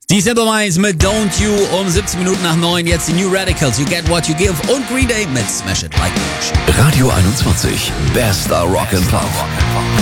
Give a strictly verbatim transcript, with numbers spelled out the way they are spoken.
Die Simple Minds mit Don't You um siebzehn Minuten nach neun. Jetzt die New Radicals, You Get What You Give und Green Day mit Smash It Like a Machine. Radio einundzwanzig, bester Rock and Pop.